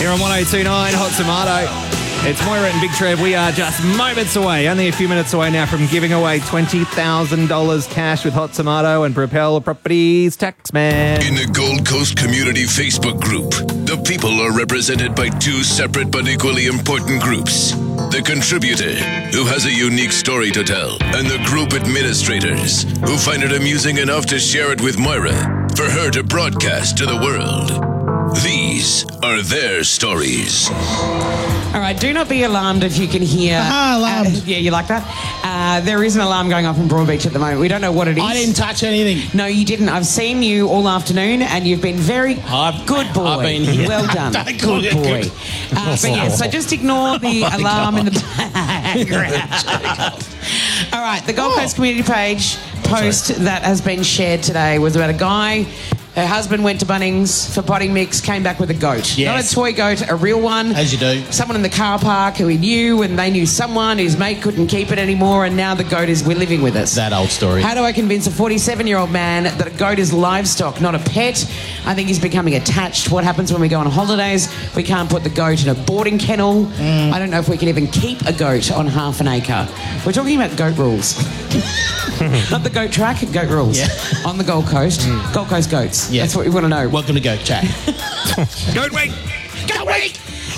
Here on 1029 Hot Tomato. It's Moira and Big Trev. We are just moments away, only a few minutes away now from giving away $20,000 cash with Hot Tomato and Propel Properties Taxman. In the Gold Coast Community Facebook group, the people are represented by two separate but equally important groups. The contributor, who has a unique story to tell, and the group administrators, who find it amusing enough to share it with Moira for her to broadcast to the world. These are their stories. All right, do not be alarmed if you can hear... alarmed. Yeah, you like that? There is an alarm going off in Broadbeach at the moment. We don't know what it is. I didn't touch anything. No, you didn't. I've seen you all afternoon and you've been very good boy. I've been here. Well done. Good boy. But yeah, so just ignore the alarm in the background. All right, the Gold Coast Community Page post that has been shared today was about a guy. Her husband went to Bunnings for potting mix, came back with a goat. Yes. Not a toy goat, a real one. As you do. Someone in the car park who he knew, and they knew someone whose mate couldn't keep it anymore, and now the goat is living with us. That old story. How do I convince a 47-year-old man that a goat is livestock, not a pet? I think he's becoming attached. What happens when we go on holidays? We can't put the goat in a boarding kennel. I don't know if we can even keep a goat on half an acre. We're talking about goat rules. Not the goat track, goat rules. Yeah. On the Gold Coast. Gold Coast goats. Yeah. That's what we want to know. Welcome to Goat Chat. Goat week! Goat week!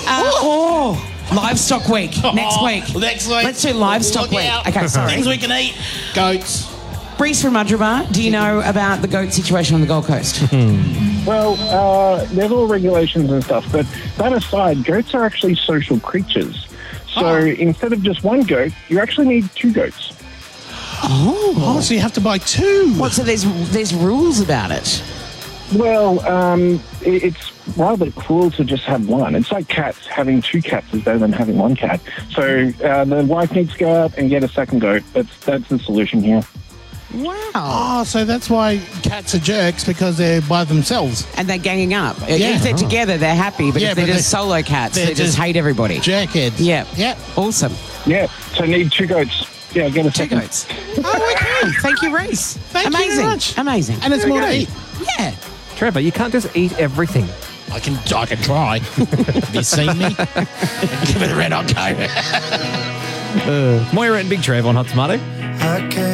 Livestock week. Next week. Next week. Let's do livestock Look week. out. Okay, sorry. Things we can eat. Goats. Breeze from Mudgeeraba, do you know about the goat situation on the Gold Coast? Well, there's all regulations and stuff, but that aside, goats are actually social creatures. So instead of just one goat, you actually need two goats. Oh, so you have to buy two. What, so there's rules about it? Well, it's rather cruel to just have one. It's like cats. Having two cats is better than having one cat. So the wife needs to go out and get a second goat. That's the solution here. Wow. Oh, so that's why cats are jerks, because they're by themselves. And they're ganging up. Yeah. If they're together, they're happy, but Yeah, if they're but just solo cats, they're they just just hate everybody. Jerkheads. Yeah. Yep. Awesome. Yeah, so need two goats. Yeah, get a Two second. goats. Oh, okay. Thank you, Reese. Thank you Amazing. very much. Amazing. And it's more to eat. Yeah. Trevor, you can't just eat everything. I can try. Have you seen me? Give it a red hot go. Moira and Big Trev on Hot Tomato. I can't